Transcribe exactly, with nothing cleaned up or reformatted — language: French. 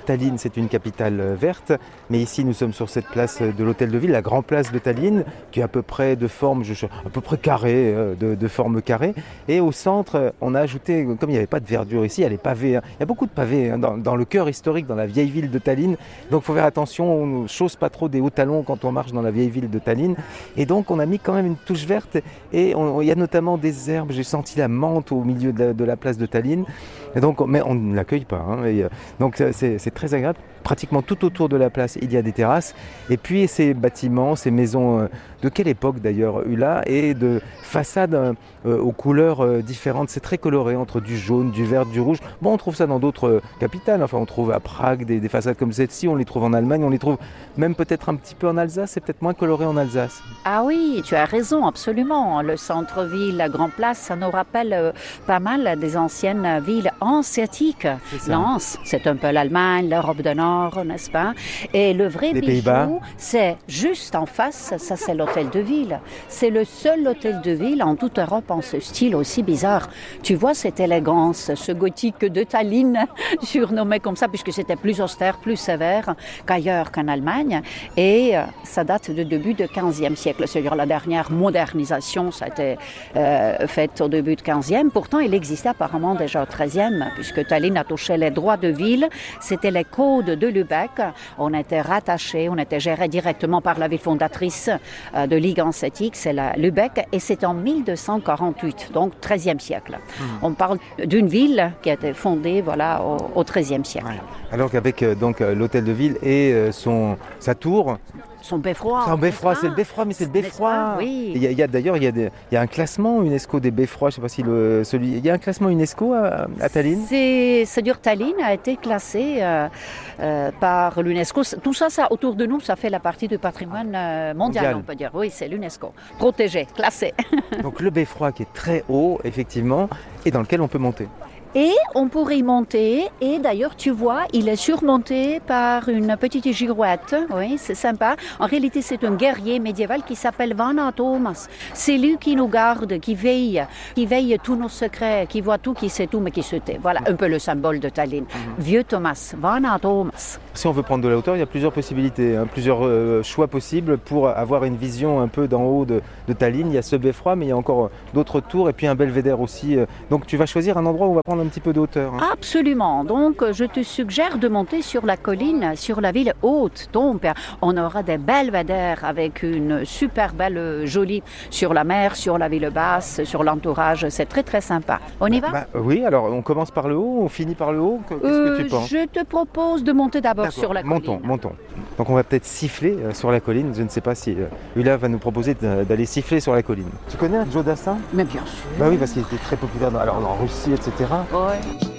Tallinn, c'est une capitale verte, mais ici nous sommes sur cette place de l'Hôtel de Ville, la grande place de Tallinn, qui est à peu près de forme, je, à peu près carrée, de, de forme carrée. Et au centre, on a ajouté, comme il n'y avait pas de verdure ici, elle est pavée. Hein. Il y a beaucoup de pavés hein, dans, dans le cœur historique, dans la vieille ville de Tallinn. Donc il faut faire attention, on ne chausse pas trop des hauts talons quand on marche dans la vieille ville de Tallinn. Et donc on a mis quand même une touche verte. Et on, il y a notamment des herbes, j'ai senti la menthe au milieu de la, de la place de Tallinn. Et donc, mais on ne l'accueille pas. Hein. Et donc c'est, c'est très agréable. Pratiquement tout autour de la place, il y a des terrasses. Et puis ces bâtiments, ces maisons, de quelle époque d'ailleurs, là, et de façades euh, aux couleurs euh, différentes. C'est très coloré, entre du jaune, du vert, du rouge. Bon, on trouve ça dans d'autres euh, capitales. Enfin, on trouve à Prague des, des façades comme celle-ci. On les trouve en Allemagne. On les trouve même peut-être un petit peu en Alsace. C'est peut-être moins coloré en Alsace. Ah oui, tu as raison, absolument. Le centre-ville, la Grand Place, ça nous rappelle euh, pas mal des anciennes villes hanséatiques. Lens, c'est un peu l'Allemagne, l'Europe du Nord, n'est-ce pas? Et le vrai Les bijou, Pays-Bas. c'est juste en face, ça c'est l'hôtel de ville. C'est le seul hôtel de ville en toute Europe en ce style aussi bizarre. Tu vois cette élégance, ce gothique de Tallinn, surnommé comme ça, puisque c'était plus austère, plus sévère qu'ailleurs qu'en Allemagne. Et euh, ça date du début du quinzième siècle. C'est-à-dire la dernière modernisation, ça a été euh, faite au début du quinzième. Pourtant, il existait apparemment déjà au treizième, puisque Tallinn a touché les droits de ville. C'était les codes de Lübeck. On était rattaché, on était géré directement par la ville fondatrice euh, de Ligue hanséatique, c'est la Lübeck, et c'est en mille deux cent quarante-huit, donc treizième siècle. Mmh. On parle d'une ville qui a été fondée voilà, au, au treizième siècle. Ouais. Alors qu'avec euh, donc, euh, l'hôtel de ville et euh, son, sa tour... Son beffroi. C'est un beffroi, c'est le beffroi, mais c'est le beffroi. Oui. Il y a, il y a d'ailleurs il y a, des, il y a un classement UNESCO des beffrois. Je sais pas si le celui. Il y a un classement UNESCO à, à Tallinn. C'est, c'est-à-dire Tallinn a été classé euh, euh, par l'UNESCO. Tout ça, ça autour de nous, ça fait la partie du patrimoine euh, mondial, mondial, on peut dire. Oui, c'est l'UNESCO, protégé, classé. Donc le beffroi qui est très haut, effectivement, et dans lequel on peut monter. Et on pourrait y monter, et d'ailleurs tu vois, il est surmonté par une petite girouette, oui, c'est sympa. En réalité, c'est un guerrier médiéval qui s'appelle Vanna Thomas. C'est lui qui nous garde, qui veille, qui veille tous nos secrets, qui voit tout, qui sait tout, mais qui se tait. Voilà, un peu le symbole de Tallinn. Mm-hmm. Vieux Thomas, Vanna Thomas. Si on veut prendre de la hauteur, il y a plusieurs possibilités, hein, plusieurs euh, choix possibles pour avoir une vision un peu d'en haut de, de Tallinn. Il y a ce beffroi, mais il y a encore d'autres tours, et puis un belvédère aussi. Donc tu vas choisir un endroit où on va prendre un petit peu de hauteur. Hein. Absolument. Donc, je te suggère de monter sur la colline, sur la ville haute. Donc, on aura des belvédères avec une super belle jolie sur la mer, sur la ville basse, sur l'entourage. C'est très, très sympa. On y va? Bah, oui, alors on commence par le haut, on finit par le haut. Qu'est-ce euh, que tu penses? Je te propose de monter d'abord D'accord. sur la colline. Montons, montons. Donc, on va peut-être siffler euh, sur la colline. Je ne sais pas si euh, Ulla va nous proposer de, d'aller siffler sur la colline. Tu connais Joe Dassin? Mais bien sûr. Bah oui, parce qu'il était très populaire dans, alors, en Russie, et cetera. Ouais.